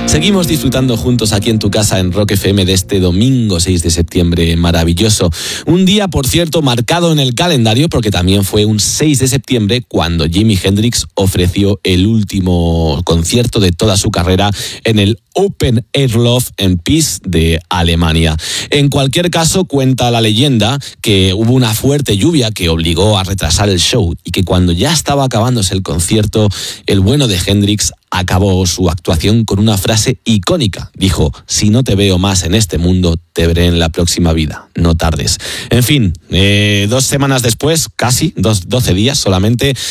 Seguimos disfrutando juntos aquí en tu casa en Rock FM de este domingo 6 de septiembre maravilloso. Un día, por cierto, marcado en el calendario porque también fue un 6 de septiembre cuando Jimi Hendrix ofreció el último concierto de toda su carrera en el Open Air Love en Peace de Alemania. En cualquier caso, cuenta la leyenda que hubo una fuerte lluvia que obligó a retrasar el show y que cuando ya estaba acabándose el concierto, el bueno de Hendrix acabó su actuación con una frase icónica. Dijo: si no te veo más en este mundo, te veré en la próxima vida. No tardes. En fin, 2 semanas después, casi 12 días solamente,